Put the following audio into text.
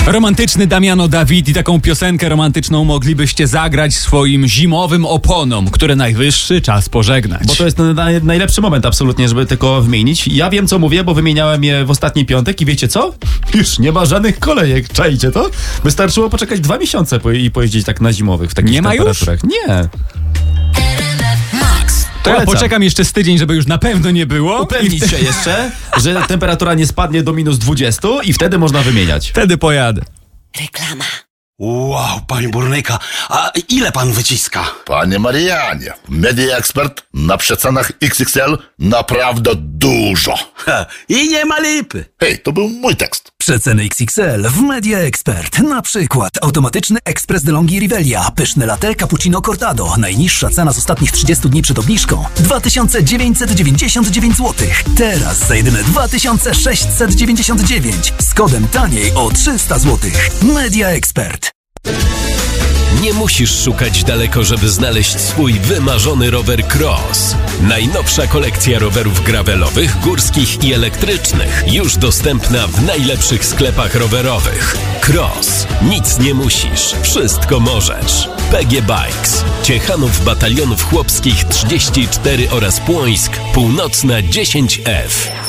Romantyczny Damiano David i taką piosenkę romantyczną moglibyście zagrać swoim zimowym oponom, które najwyższy czas pożegnać. Bo to jest najlepszy moment absolutnie, żeby tylko wymienić. Ja wiem, co mówię, bo wymieniałem je w ostatni piątek i wiecie co? Już nie ma żadnych kolejek. Czajcie to? Wystarczyło poczekać 2 miesiące i pojeździć tak na zimowych w takich Nie ma już? temperaturach. Nie. To ja poczekam jeszcze z tydzień, żeby już na pewno nie było. Upewnić się jeszcze, że temperatura nie spadnie do -20 i wtedy można wymieniać. Wtedy pojadę. Reklama. Wow, panie burnyka, a ile pan wyciska? Panie Marianie, Media Expert na przecenach XXL naprawdę dużo. I nie ma lipy. Hej, to był mój tekst. Przeceny XXL w Media Expert. Na przykład automatyczny ekspres DeLonghi Rivelia, pyszne latte cappuccino cortado. Najniższa cena z ostatnich 30 dni przed obniżką 2999 zł. Teraz za jedyne 2699 z kodem taniej o 300 zł. Media Expert. Nie musisz szukać daleko, żeby znaleźć swój wymarzony rower Cross. Najnowsza kolekcja rowerów gravelowych, górskich i elektrycznych już dostępna w najlepszych sklepach rowerowych. Cross. Nic nie musisz. Wszystko możesz. PG Bikes. Ciechanów Batalionów Chłopskich 34 oraz Płońsk. Północna 10F.